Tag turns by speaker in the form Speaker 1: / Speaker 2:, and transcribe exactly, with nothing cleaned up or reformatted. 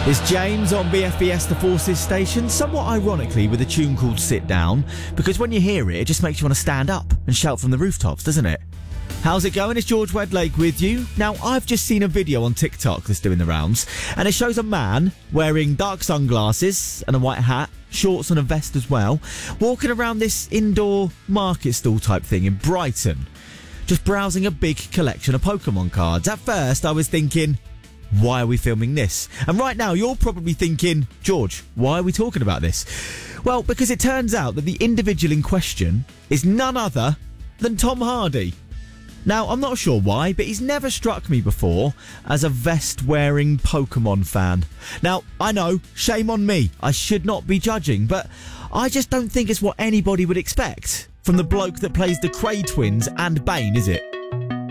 Speaker 1: It's James on B F B S The Forces station, somewhat ironically with a tune called Sit Down, because when you hear it, it just makes you want to stand up and shout from the rooftops, doesn't it? How's it going? It's George Wedlake with you. Now, I've just seen a video on TikTok that's doing the rounds, and it shows a man wearing dark sunglasses and a white hat, shorts and a vest as well, walking around this indoor market stall type thing in Brighton, just browsing a big collection of Pokemon cards. At first, I was thinking, why are we filming this? And right now, you're probably thinking, George, why are we talking about this? Well, because it turns out that the individual in question is none other than Tom Hardy. Now, I'm not sure why, but he's never struck me before as a vest-wearing Pokemon fan. Now, I know, shame on me, I should not be judging, but I just don't think it's what anybody would expect from the bloke that plays the Cray twins and Bane, is it?